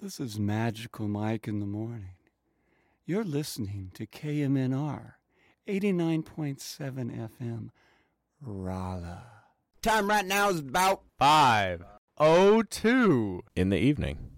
This is Magical Mike in the morning. You're listening to KMNR 89.7 FM, Raleigh. Time right now is about 5:02 in the evening.